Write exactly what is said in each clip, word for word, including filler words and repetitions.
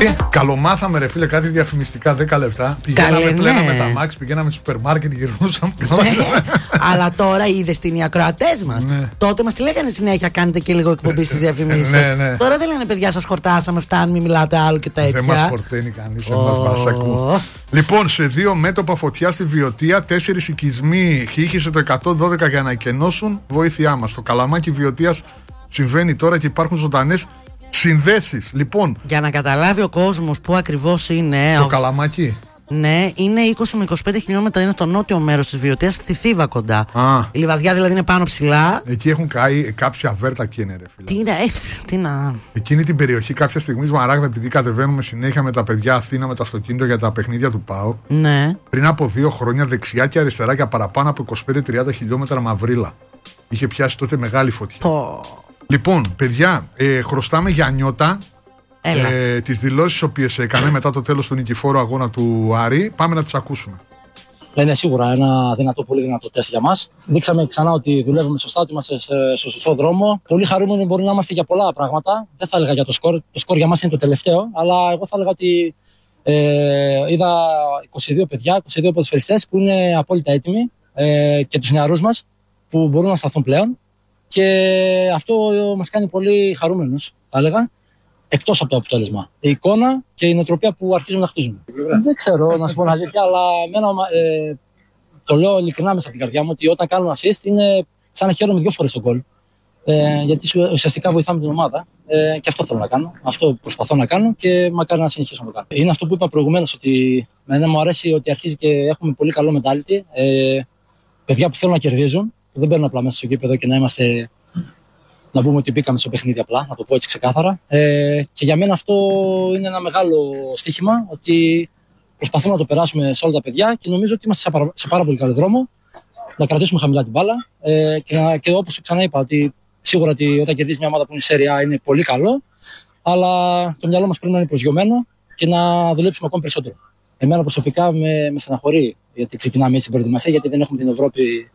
Καλομάθαμε ρε φίλε κάτι διαφημιστικά δέκα λεπτά. Πηγαίναμε, Καλέ, πλέναμε ναι. τα μάξι, πηγαίναμε στο σούπερ μάρκετ, γυρνούσαμε. Αλλά τώρα είδες την οι ακροατές μας. Ναι. Τότε μας τη λέγανε συνέχεια, κάνετε και λίγο εκπομπή στις διαφημίσεις Ναι, σας. ναι. Τώρα δεν λένε παιδιά, σας χορτάσαμε, φτάνει, μην μιλάτε άλλο και τέτοια. Δεν μας χορταίνει κανείς, δεν Ω. μας ακούει. Λοιπόν, σε δύο μέτωπα φωτιά στη Βιωτία, τέσσερις οικισμοί χύχησε το εκατόν δώδεκα για να εκενώσουν. Βοήθειά μας. Στο Καλαμάκι Βιωτίας συμβαίνει τώρα και υπάρχουν ζωντανές συνδέσεις. Λοιπόν, Για να καταλάβει ο κόσμος που ακριβώς είναι. το ο- Καλαμάκι. Ναι, είναι είκοσι με είκοσι πέντε χιλιόμετρα, είναι στο νότιο μέρος της Βιωτίας, στη Θήβα κοντά. Α. Η Λιβαδιά δηλαδή είναι πάνω ψηλά. Εκεί έχουν καεί, κάψει αβέρτα και είναι ρε φίλε. Τι είναι, εσ, τι να. Εκείνη την περιοχή κάποια στιγμή Σμαράγδα, επειδή κατεβαίνουμε συνέχεια με τα παιδιά Αθήνα με το αυτοκίνητο για τα παιχνίδια του ΠΑΟ, Ναι. πριν από δύο χρόνια δεξιά και αριστερά για παραπάνω από είκοσι πέντε με τριάντα χιλιόμετρα μαυρίλα. Είχε πιάσει τότε μεγάλη φωτιά. Πω. Λοιπόν, παιδιά, ε, χρωστάμε για νιώτα Έλα. ε, τις δηλώσεις τις οποίες έκανε μετά το τέλος του νικηφόρου αγώνα του Άρη. Πάμε να τις ακούσουμε. Είναι σίγουρα ένα δυνατό, πολύ δυνατό τεστ για μας. Δείξαμε ξανά ότι δουλεύουμε σωστά, ότι είμαστε σε- στο σωστό δρόμο. Πολύ χαρούμενοι μπορεί να είμαστε για πολλά πράγματα. Δεν θα έλεγα για το σκορ. Το σκορ για μας είναι το τελευταίο, αλλά εγώ θα έλεγα ότι ε, είδα είκοσι δύο παιδιά, είκοσι δύο ποδοσφαιριστές που είναι απόλυτα έτοιμοι ε, και τους νεαρούς μας που μπορούν να σταθούν πλέον. Και αυτό μας κάνει πολύ χαρούμενους, θα έλεγα. Εκτός από το αποτέλεσμα. Η εικόνα και η νοοτροπία που αρχίζουμε να χτίζουμε. Δεν ξέρω να σου πω την αλήθεια, αλλά εμένα, ε, το λέω ειλικρινά μέσα από την καρδιά μου ότι όταν κάνουμε assist είναι σαν να χαίρομαι δύο φορές τον γκολ. Ε, γιατί ουσιαστικά βοηθάμε την ομάδα ε, και αυτό θέλω να κάνω. Αυτό προσπαθώ να κάνω και μακάρι να συνεχίσω να το κάνω. Είναι αυτό που είπα προηγουμένως, ότι εμένα μου αρέσει ότι αρχίζει και έχουμε πολύ καλό mentality. Ε, παιδιά που θέλουν να κερδίζουν, που δεν μπαίνουν απλά μέσα στο γήπεδο και να είμαστε. Να πούμε ότι μπήκαμε στο παιχνίδι απλά, να το πω έτσι ξεκάθαρα. Ε, και για μένα αυτό είναι ένα μεγάλο στοίχημα, ότι προσπαθούμε να το περάσουμε σε όλα τα παιδιά και νομίζω ότι είμαστε σε πάρα, σε πάρα πολύ καλό δρόμο. Να κρατήσουμε χαμηλά την μπάλα ε, και, να- και όπως το ξαναείπα, ότι σίγουρα ότι όταν κερδίζει μια ομάδα που είναι Serie A είναι πολύ καλό, αλλά το μυαλό μας πρέπει να είναι προσγειωμένο και να δουλέψουμε ακόμη περισσότερο. Εμένα προσωπικά με, με στεναχωρεί γιατί ξεκινάμε έτσι την προετοιμασία, γιατί δεν έχουμε την Ευρώπη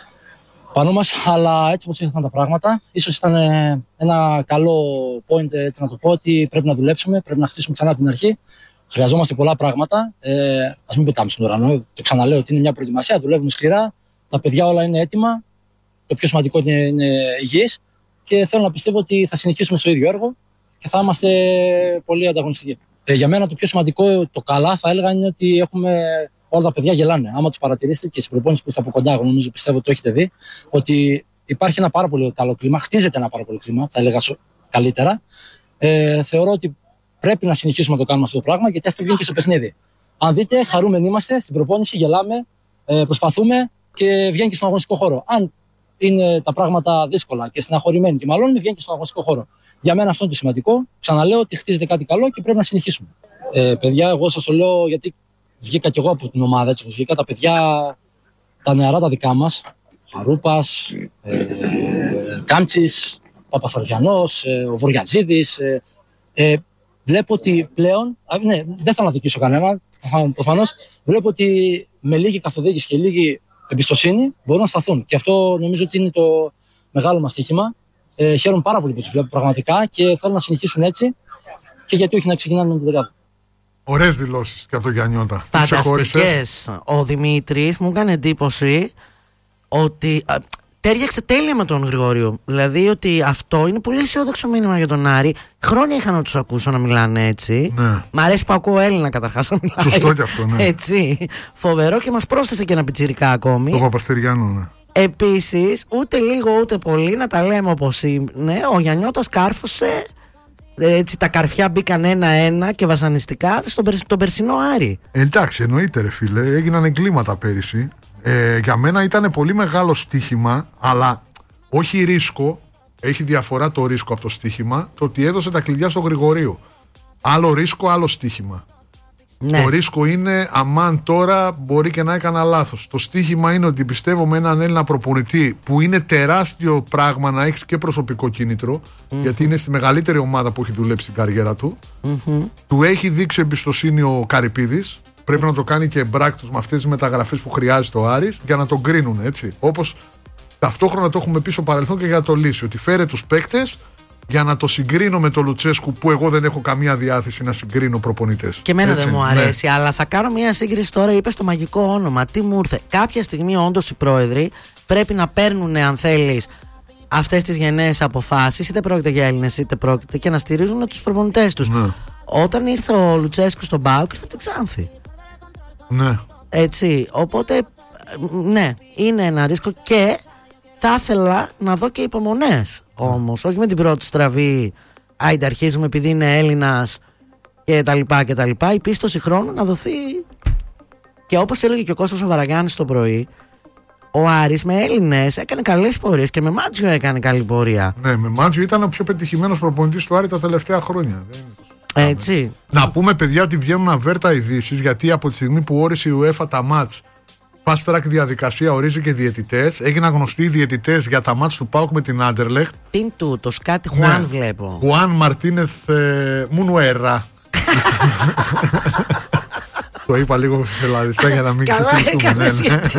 πάνω μας, αλλά έτσι όπως ήρθαν τα πράγματα, ίσως ήταν ε, ένα καλό point, έτσι να το πω, ότι πρέπει να δουλέψουμε, πρέπει να χτίσουμε ξανά από την αρχή. Χρειαζόμαστε πολλά πράγματα. Ε, ας μην πετάμε στον ουρανό. Το ξαναλέω ότι είναι μια προετοιμασία, δουλεύουμε σκληρά. Τα παιδιά όλα είναι έτοιμα. Το πιο σημαντικό είναι, είναι υγιείς. Και θέλω να πιστεύω ότι θα συνεχίσουμε στο ίδιο έργο και θα είμαστε πολύ ανταγωνιστικοί. Ε, για μένα το πιο σημαντικό, το καλά θα έλεγα, είναι ότι έχουμε. Όλα τα παιδιά γελάνε. Άμα του παρατηρήσετε και στην προπόνηση που είστε από κοντά, εγώ νομίζω πιστεύω ότι το έχετε δει, ότι υπάρχει ένα πάρα πολύ καλό κλίμα, χτίζεται ένα πάρα πολύ κλίμα, θα έλεγα σο- καλύτερα. Ε, θεωρώ ότι πρέπει να συνεχίσουμε να το κάνουμε αυτό το πράγμα, γιατί αυτό βγαίνει και στο παιχνίδι. Αν δείτε, χαρούμενοι είμαστε στην προπόνηση, γελάμε, ε, προσπαθούμε και βγαίνει και στον αγωνιστικό χώρο. Αν είναι τα πράγματα δύσκολα και στεναχωρημένοι και μάλλον βγαίνει και στον αγωνιστικό χώρο. Για μένα αυτό είναι το σημαντικό. Ξαναλέω ότι χτίζεται κάτι καλό και πρέπει να συνεχίσουμε. Ε, παιδιά, εγώ σας το λέω γιατί βγήκα κι εγώ από την ομάδα, έτσι όπως βγήκα, τα παιδιά, τα νεαρά τα δικά μας, Χαρούπας, ε, Κάμτσης, Παπασαριανός, ε, ο Βοριατζίδης, ε, ε, βλέπω ότι πλέον, α, ναι, δεν θα αναδικήσω κανέναν, προφανώς, βλέπω ότι με λίγη καθοδήγηση και λίγη εμπιστοσύνη μπορούν να σταθούν. Και αυτό νομίζω ότι είναι το μεγάλο μας στοίχημα. Ε, χαίρομαι πάρα πολύ που τους βλέπω πραγματικά και θέλω να συνεχίσουν έτσι και γιατί όχι να ξεκινάνε με την δεκάδα. Ωραίες δηλώσεις και από τον Γιαννιώτα. Τι ξεχώρισες? Φανταστικές. Ο Δημήτρης μου έκανε εντύπωση ότι α, τέριαξε τέλεια με τον Γρηγόριο. Δηλαδή ότι αυτό είναι πολύ αισιόδοξο μήνυμα για τον Άρη. Χρόνια είχα να τους ακούσω να μιλάνε έτσι. Ναι. Μ' αρέσει που ακούω Έλληνα καταρχάς να μιλάει. Σωστό κι αυτό, ναι. Έτσι. Φοβερό και μας πρόσθεσε και ένα πιτσιρικά ακόμη. Το Παπαστεριάνο, ναι. Επίσης, ούτε λίγο ούτε πολύ να τα λέμε όπως είναι, ο Γιαννιώτας κάρφωσε. Έτσι τα καρφιά μπήκαν ένα-ένα και βασανιστικά στον περσ, τον περσινό Άρη. Ε, εντάξει, εννοείται ρε φίλε, έγιναν εγκλήματα πέρυσι. Ε, για μένα ήταν πολύ μεγάλο στοίχημα, αλλά όχι ρίσκο. Έχει διαφορά το ρίσκο από το στοίχημα, το ότι έδωσε τα κλειδιά στο Γρηγορίου. Άλλο ρίσκο, άλλο στοίχημα. Ναι. Το ρίσκο είναι αμάν τώρα μπορεί και να έκανα λάθος. Το στοίχημα είναι ότι πιστεύω με έναν Έλληνα προπονητή που είναι τεράστιο πράγμα να έχεις και προσωπικό κίνητρο, mm-hmm. γιατί είναι στη μεγαλύτερη ομάδα που έχει δουλέψει στην καριέρα του. Mm-hmm. Του έχει δείξει εμπιστοσύνη ο Καρυπίδης. Πρέπει να το κάνει και εμπράκτος με αυτές τις μεταγραφές που χρειάζεται ο Άρης για να τον κρίνουν, έτσι. Όπως ταυτόχρονα το έχουμε πει στο παρελθόν και για το Λύσιο. Ότι φέρε τους παίκτες για να το συγκρίνω με τον Λουτσέσκου, που εγώ δεν έχω καμία διάθεση να συγκρίνω προπονητές. Και εμένα Έτσι, δεν μου ναι. αρέσει, αλλά θα κάνω μια σύγκριση τώρα. Είπες το μαγικό όνομα. Τι μου ήρθε. Κάποια στιγμή, όντως, οι πρόεδροι πρέπει να παίρνουν, αν θέλεις, αυτές τις γενναίες αποφάσεις, είτε πρόκειται για Έλληνες, είτε πρόκειται, και να στηρίζουν τους προπονητές τους. Ναι. Όταν ήρθε ο Λουτσέσκου στον ΠΑΟΚ, ήρθε από την Ξάνθη. Ναι. Έτσι. Οπότε, ναι, είναι ένα ρίσκο και θα ήθελα να δω και υπομονές όμως. Όχι με την πρώτη στραβή, άιντε αρχίζουμε επειδή είναι Έλληνας και τα λοιπά και τα λοιπά. Η πίστοση χρόνου να δοθεί. Και όπως έλεγε και ο Κώστας ο Βαραγιάννης το πρωί, ο Άρης με Έλληνες έκανε καλές πορείες και με Μάτζιο έκανε καλή πορεία. Ναι, με Μάτζιο ήταν ο πιο πετυχημένος προπονητής του Άρη τα τελευταία χρόνια. Δεν είναι τόσο... Έτσι. Να πούμε, παιδιά, ότι βγαίνουν αβέρτα ειδήσεις, γιατί από τη στιγμή που όρισε η UEFA τα μάτς, fast track διαδικασία, ορίζει και διαιτητές. Έγιναν γνωστοί οι διαιτητές για τα μάτς του ΠΑΟΚ με την Άντερλεχτ. Τι είναι τούτος, κάτι Χουάν Ναι. βλέπω. Χουάν Μαρτίνεθ ε, Μουνουέρα. Το είπα λίγο ελλαδιστά για να μην Καλά ξεφτυλιστούμε. έκανες, Ναι, ναι. γιατί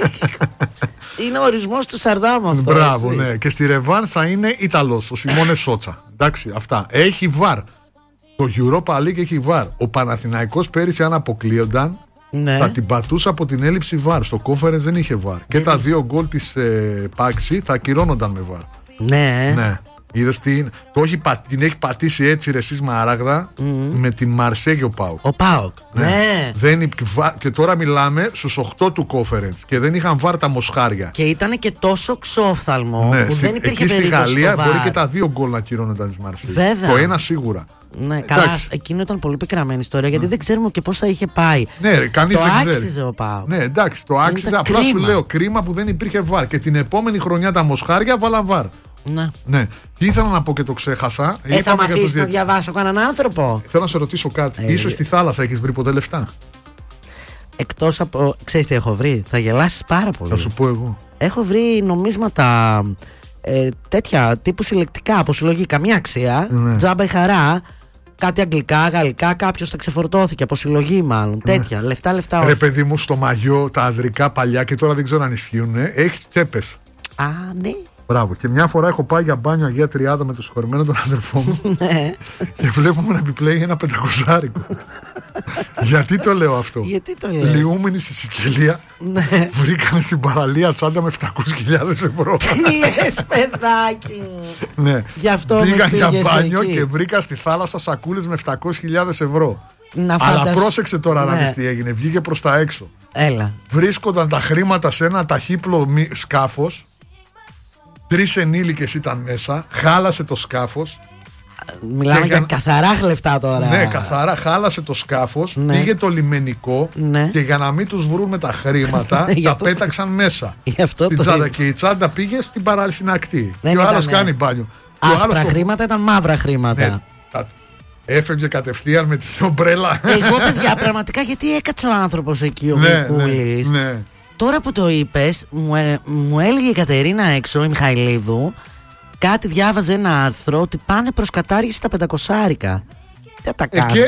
είναι ο ορισμός του Σαρδάμ αυτό. Μπράβο, έτσι. ναι. Και στη Ρεβάν θα είναι Ιταλός, ο Σιμώνε Σότσα. Εντάξει, αυτά. Έχει βαρ. Το Europa League έχει βαρ. Ο Παναθηναϊκός πέρυσι, αν αποκλείονταν, Ναι. θα την πατούσα από την έλλειψη βαρ. Στο Conference δεν είχε βαρ. Και τα δύο γκολ της ε, Πάξη θα ακυρώνονταν με βαρ. Ναι. Ναι. Είδες τι είναι. Το έχει, πα- την έχει πατήσει έτσι ρε εσείς Μαράγδα με την Μαρσέγη ο Πάουκ. Ο ΠΑΟΚ. Ναι. Δεν, υπ- βα- και τώρα μιλάμε στους οκτώ του Conference και δεν είχαν βαρ τα μοσχάρια. Και ήταν και τόσο ξόφθαλμο Ναι, που στη- δεν υπήρχε εκεί στη περίπτωση Γαλλία στο μπορεί βαρ. και τα δύο γκολ να ακυρώνονταν της Μαρσέγη. Βέβαια. Το ένα σίγουρα. Ναι, καλά, Εντάξει. εκείνο ήταν πολύ πικραμένη ιστορία γιατί δεν ξέρουμε και πώς θα είχε πάει. Ναι, ρε, κανείς Το δεν ξέρει. άξιζε ο ΠΑΟΚ. Ναι, εντάξει, το άξιζε. Ήταν Απλά σου κρίμα. λέω κρίμα που δεν υπήρχε βαρ. Και την επόμενη χρονιά τα μοσχάρια βάλαν βαρ. Ναι. Ναι. Τι ήθελα να πω και το ξέχασα. Ε, θα Είπαμε με για τους αφήσει να διαιτητές. διαβάσω κανέναν άνθρωπο. Θέλω να σε ρωτήσω κάτι. Ε, Είσαι στη θάλασσα, έχεις βρει ποτέ λεφτά? Εκτός από. Ξέρεις τι έχω βρει, θα γελάσεις πάρα πολύ. Θα σου πω εγώ. Έχω βρει νομίσματα ε, τέτοια τύπου συλλεκτικά από συλλογή, καμία αξία. Ναι. Τζάμπα η χαρά. Κάτι αγγλικά, γαλλικά, κάποιος τα ξεφορτώθηκε από συλλογή μάλλον. Τέτοια. Λεφτά, λεφτά όχι. Ρε παιδί μου, στο μαγιό, τα ανδρικά παλιά και τώρα δεν ξέρω αν ισχύουν. Έχει τσέπες. Α, ναι. Μπράβο. Και μια φορά έχω πάει για μπάνιο Αγία Τριάδα με το συγχωρεμένο τον αδερφό μου Ναι. και βλέπουμε να επιπλέει ένα πεντακοσάρικο. Γιατί το λέω αυτό? Γιατί το λες? Λιούμενοι στη Σικελία Ναι. βρήκαν στην παραλία τσάντα με επτακόσιες χιλιάδες ευρώ. Τι λες, παιδάκι μου. Ναι. Γι' αυτό με Πήγαν για πήγες μπάνιο εκεί. και βρήκα στη θάλασσα σακούλες με επτακόσιες χιλιάδες ευρώ. Να Αλλά φαντασ- πρόσεξε τώρα να Ναι. δεις τι έγινε. Βγήκε προς τα έξω. Έλα. Βρίσκονταν τα χρήματα σε ένα ταχύπλο μη- σκάφος. Τρεις ενήλικες ήταν μέσα. Χάλασε το σκάφος. Μιλάμε Και για για- καθαρά λεφτά τώρα. Ναι, καθαρά χάλασε το σκάφος. Ναι. Πήγε το λιμενικό. Ναι. Και για να μην τους βρούμε τα χρήματα, Γι' τα αυτό- πέταξαν μέσα. Γι' αυτό Στην το τσάντα. είπα. Και η τσάντα πήγε στην παράλη στην ακτή. Δεν και ο άλλος ήτανε κάνει μπάνιο. Και ο Άσπρα άλλος το- χρήματα, ήταν μαύρα χρήματα. Ναι, τα- έφευγε κατευθείαν με την ομπρέλα. Εγώ, παιδιά, πραγματικά γιατί έκατσε ο άνθρωπος εκεί ο Ναι, Μικούλης. ναι, ναι. Τώρα που το είπες, μου, ε, μου έλεγε η Κατερίνα έξω, η Μιχαηλίδου, κάτι διάβαζε ένα άρθρο ότι πάνε προς κατάργηση τα πεντακοσάρικα. Τι θα τα Ε, κάνουμε. και...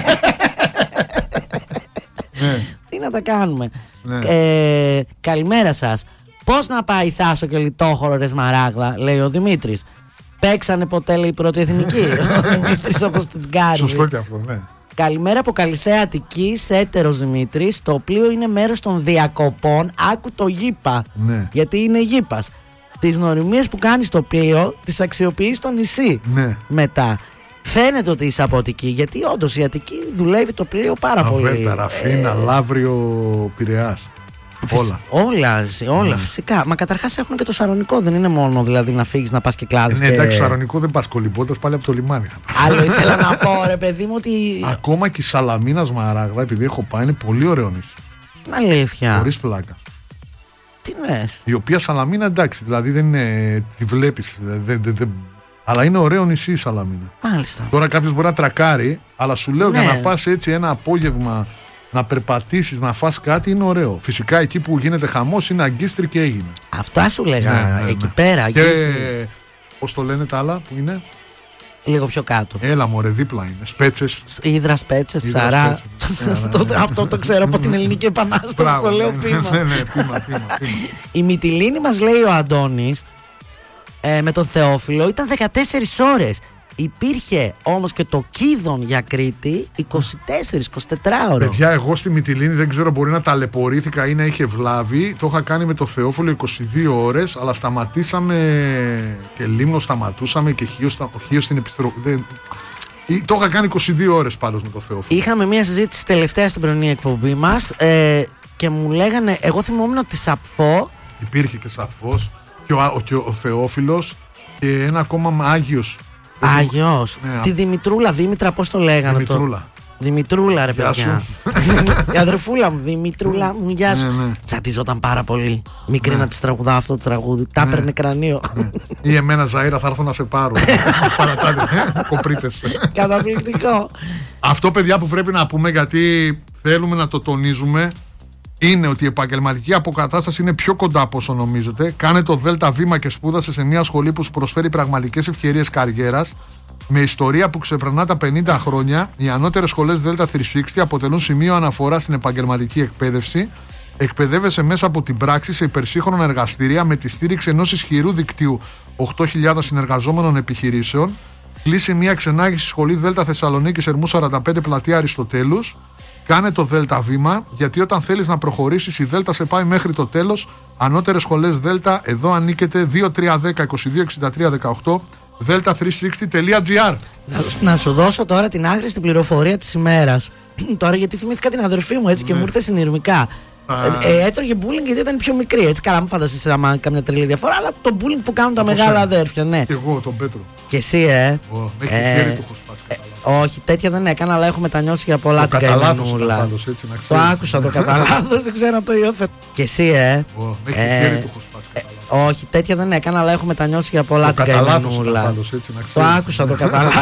ναι. Τι να τα κάνουμε. Ναι. Ε, καλημέρα σας. Πώς να πάει Θάσο και Λιτόχωρο ρε Σμαράγδα, λέει ο Δημήτρης. Παίξανε ποτέ, λέει, η πρώτη εθνική. Ο Δημήτρης από την Κάρβη. Σωστό και αυτό, ναι. Καλημέρα από Καλυθέα Αττικής, έτερος Δημήτρης. Το πλοίο είναι μέρος των διακοπών. Άκου το γήπα. Ναι. Γιατί είναι γήπας. Τις γνωριμίες που κάνει στο πλοίο τις αξιοποιεί στο νησί. Ναι. Μετά. Φαίνεται ότι είσαι από Αττική, γιατί όντως η Αττική δουλεύει το πλοίο πάρα πολύ. Αβέρτα, Ραφίνα, Λαύριο, Πειραιάς. Όλα. Όλα, όλα Ναι. φυσικά. Μα καταρχάς έχουν και το Σαρονικό. Δεν είναι μόνο δηλαδή να φύγεις να πας και κλάδες. Ναι, και... εντάξει, Σαρονικό δεν πας κολυμπώντας, πάλι από το λιμάνι. Άλλο ήθελα να πω, ρε παιδί μου, ότι. Ακόμα και η Σαλαμίνα Σμαράγδα, επειδή έχω πάει, είναι πολύ ωραίο νησί. Είναι αλήθεια. Χωρίς πλάκα. Τι λες. Η οποία Σαλαμίνα, εντάξει, δηλαδή δεν είναι. Τη βλέπεις. Δεν, δεν, δεν, αλλά είναι ωραίο νησί η Σαλαμίνα. Μάλιστα. Τώρα κάποιος μπορεί να τρακάρει, αλλά σου λέω Ναι. για να πας έτσι ένα απόγευμα να περπατήσεις, να φας κάτι, είναι ωραίο. Φυσικά εκεί που γίνεται χαμός είναι Αγκίστρι και Έγινα. Αυτά σου λέγα. Ναι, ναι, εκεί ναι. πέρα. Και Αγκίστρι. πώς το λένε τα άλλα που είναι? Λίγο πιο κάτω. Έλα μωρέ, δίπλα είναι. Σπέτσες. Ήδρα, πέτσες, Ήδρα, ψαρά. σπέτσες. Ναι, ναι, ναι. Το- Αυτό το ξέρω από την Ελληνική Επανάσταση. Μπράβο, Το λέω ναι, πείμα. Ναι, ναι, πείμα, πείμα, πείμα. Η Μυτιλίνη μας λέει ο Αντώνης ε, με τον Θεόφιλο ήταν δεκατέσσερις ώρες. Υπήρχε όμως και το Κίδων για Κρήτη είκοσι τέσσερις είκοσι τέσσερις ώρες. Παιδιά, εγώ στη Μυτιλήνη δεν ξέρω, μπορεί να ταλαιπωρήθηκα ή να είχε βλάβει. Το είχα κάνει με το Θεόφιλο είκοσι δύο ώρες, αλλά σταματήσαμε και Λίμνο σταματούσαμε και Χίο, στα... Χίο στην επιστροφή. Δεν... Το είχα κάνει είκοσι δύο ώρες πάντως με το Θεόφιλο. Είχαμε μια συζήτηση τελευταία στην πρωινή εκπομπή μας ε, και μου λέγανε, εγώ θυμόμουν ότι Σαπφό. Υπήρχε και Σαπφός και ο, και ο Θεόφιλος και ένα ακόμα Άγιος. Άγιος. Ναι, τη Δημητρούλα, Δήμητρα, πώς το λέγανε. Δημητρούλα. Το... Δημητρούλα, ρε παιδιά. Η αδερφούλα μου, Δημητρούλα μου, γεια σου. Ναι, ναι. Τσατιζόταν πάρα πολύ. Μικρή, ναι, να τη τραγουδά αυτό το τραγούδι. Τα έπαιρνε, ναι, κρανίο. Ναι. Ή εμένα, Ζαΐρα, θα έρθω να σε πάρω. Παρατάτε, κοπρίτες. Καταπληκτικό. Αυτό, παιδιά, που πρέπει να πούμε, γιατί θέλουμε να το τονίζουμε, είναι ότι η επαγγελματική αποκατάσταση είναι πιο κοντά από όσο νομίζετε. Κάνε το ΔΕΛΤΑ βήμα και σπούδασε σε μια σχολή που σου προσφέρει πραγματικές ευκαιρίες καριέρας. Με ιστορία που ξεπερνά τα πενήντα χρόνια, οι ανώτερες σχολές ΔΕΛΤΑ τριακόσια εξήντα αποτελούν σημείο αναφορά στην επαγγελματική εκπαίδευση. Εκπαιδεύεσαι μέσα από την πράξη σε υπερσύγχρονα εργαστήρια με τη στήριξη ενός ισχυρού δικτύου οκτώ χιλιάδες συνεργαζόμενων επιχειρήσεων. Κλείσει μια ξενάγηση σχολή ΔΕΛΤΑ Θεσσαλονίκης Ερμού σαράντα πέντε πλατεία Αριστοτέλους. Κάνε το ΔΕΛΤΑ βήμα, γιατί όταν θέλεις να προχωρήσεις, η ΔΕΛΤΑ σε πάει μέχρι το τέλος. Ανώτερες σχολές ΔΕΛΤΑ, εδώ ανήκετε. Δύο τρία ένα μηδέν είκοσι δύο εξήντα τρία δεκαοκτώ δέλτα τριακόσια εξήντα τελεία τζι άρ. Να, να σου δώσω τώρα την άχρηστη πληροφορία της ημέρας. Τώρα, γιατί θυμήθηκα την αδερφή μου, έτσι, ναι, και μου ήρθε συνειρμικά. Ε, ε, έτρωγε bullying γιατί ήταν πιο μικρή. Έτσι, καλά, μην φανταστείς άμα καμιά τρελή διαφορά, αλλά το bullying που κάνουν τα μεγάλα αδέρφια, ναι. Και εγώ, τον Πέτρο. Και εσύ, ε. Oh, μέχρι ε, χέρι του έχω σπάσει. Ε, όχι, τέτοια δεν έκανα, αλλά έχω μετανιώσει για πολλά την καημενούλα. Το άκουσα το κατά λάθος, δεν ξέρω να το υιοθετώ. Και εσύ, ε. Oh, μέχρι χέρι του έχω σπάσει. Όχι, τέτοια δεν έκανα, αλλά έχω μετανιώσει για πολλά την καημενούλα. Το άκουσα το κατά λάθος.